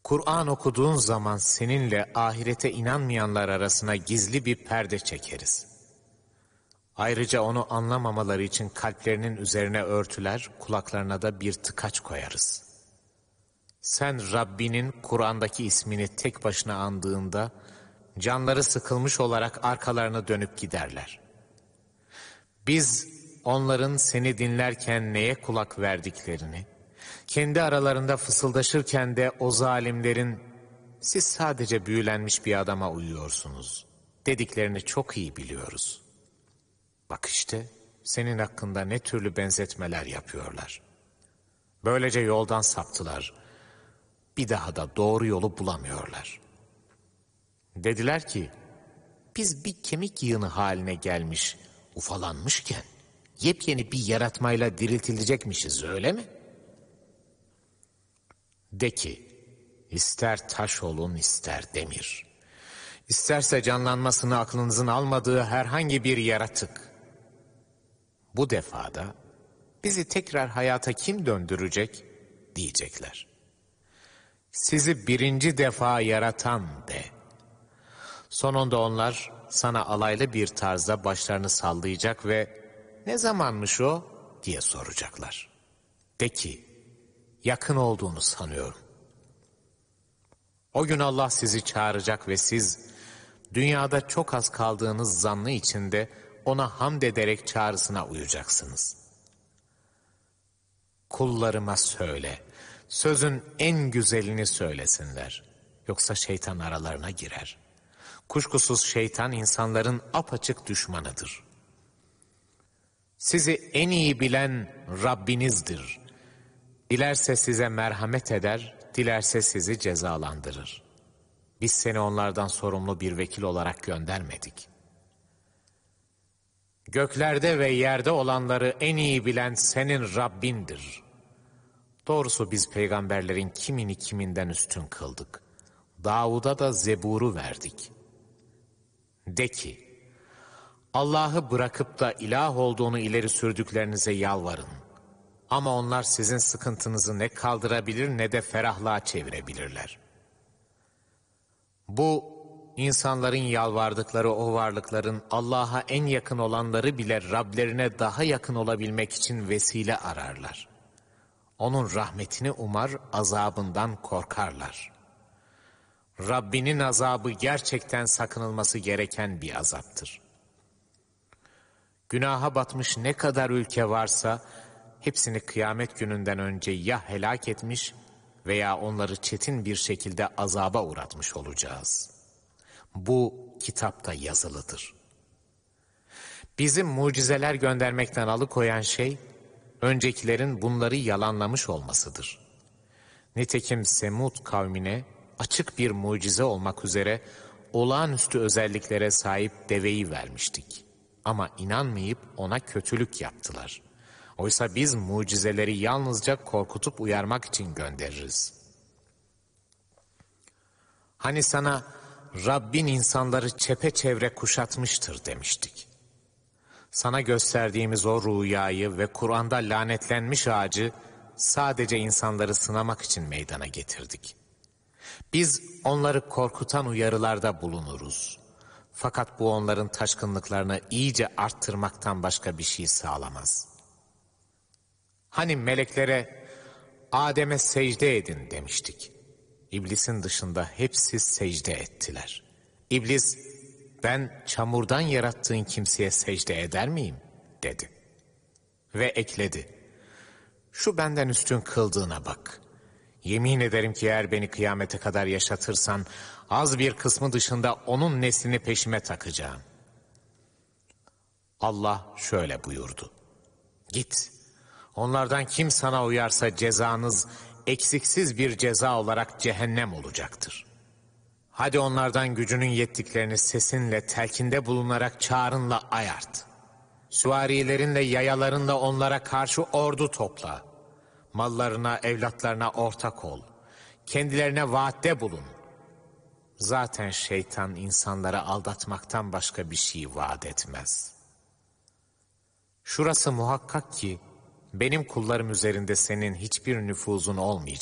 Kur'an okuduğun zaman seninle ahirete inanmayanlar arasına gizli bir perde çekeriz. Ayrıca onu anlamamaları için kalplerinin üzerine örtüler, kulaklarına da bir tıkaç koyarız. Sen Rabbinin Kur'an'daki ismini tek başına andığında, canları sıkılmış olarak arkalarına dönüp giderler. Biz onların seni dinlerken neye kulak verdiklerini, kendi aralarında fısıldaşırken de o zalimlerin "siz sadece büyülenmiş bir adama uyuyorsunuz" dediklerini çok iyi biliyoruz. Bak işte senin hakkında ne türlü benzetmeler yapıyorlar. Böylece yoldan saptılar. Bir daha da doğru yolu bulamıyorlar. Dediler ki, biz bir kemik yığını haline gelmiş, ufalanmışken yepyeni bir yaratmayla diriltilecekmişiz, öyle mi? De ki, ister taş olun ister demir, İsterse canlanmasını aklınızın almadığı herhangi bir yaratık. Bu defada bizi tekrar hayata kim döndürecek diyecekler. Sizi birinci defa yaratan de. Sonunda onlar sana alaylı bir tarzda başlarını sallayacak ve ne zamanmış o diye soracaklar. De ki, yakın olduğunu sanıyorum. O gün Allah sizi çağıracak ve siz dünyada çok az kaldığınız zannı içinde ona hamd ederek çağrısına uyacaksınız. Kullarıma söyle, sözün en güzelini söylesinler. Yoksa şeytan aralarına girer. Kuşkusuz şeytan insanların apaçık düşmanıdır. Sizi en iyi bilen Rabbinizdir. Dilerse size merhamet eder, dilerse sizi cezalandırır. Biz seni onlardan sorumlu bir vekil olarak göndermedik. Göklerde ve yerde olanları en iyi bilen senin Rabbindir. Doğrusu biz peygamberlerin kimini kiminden üstün kıldık. Davud'a da Zebur'u verdik. De ki, Allah'ı bırakıp da ilah olduğunu ileri sürdüklerinize yalvarın. Ama onlar sizin sıkıntınızı ne kaldırabilir ne de ferahlığa çevirebilirler. Bu, insanların yalvardıkları o varlıkların Allah'a en yakın olanları bile Rablerine daha yakın olabilmek için vesile ararlar. Onun rahmetini umar, azabından korkarlar. Rabbinin azabı gerçekten sakınılması gereken bir azaptır. Günaha batmış ne kadar ülke varsa, hepsini kıyamet gününden önce ya helak etmiş veya onları çetin bir şekilde azaba uğratmış olacağız. Bu kitapta yazılıdır. Bizim mucizeler göndermekten alıkoyan şey, öncekilerin bunları yalanlamış olmasıdır. Nitekim Semud kavmine açık bir mucize olmak üzere olağanüstü özelliklere sahip deveyi vermiştik. Ama inanmayıp ona kötülük yaptılar. Oysa biz mucizeleri yalnızca korkutup uyarmak için göndeririz. Hani sana Rabbin insanları çepeçevre kuşatmıştır demiştik. Sana gösterdiğimiz o rüyayı ve Kur'an'da lanetlenmiş ağacı sadece insanları sınamak için meydana getirdik. Biz onları korkutan uyarılarda bulunuruz. Fakat bu onların taşkınlıklarını iyice arttırmaktan başka bir şey sağlamaz. Hani meleklere Adem'e secde edin demiştik. İblisin dışında hepsi secde ettiler. İblis, ben çamurdan yarattığın kimseye secde eder miyim dedi. Ve ekledi, şu benden üstün kıldığına bak. Yemin ederim ki eğer beni kıyamete kadar yaşatırsan, az bir kısmı dışında onun neslini peşime takacağım. Allah şöyle buyurdu. Git, onlardan kim sana uyarsa cezanız eksiksiz bir ceza olarak cehennem olacaktır. Hadi onlardan gücünün yettiklerini sesinle, telkinde bulunarak çağrınla ayart. Süvarilerinle, yayalarınla onlara karşı ordu topla. Mallarına, evlatlarına ortak ol. Kendilerine vaatte bulun. Zaten şeytan insanlara aldatmaktan başka bir şey vaat etmez. Şurası muhakkak ki benim kullarım üzerinde senin hiçbir nüfuzun olmayacak.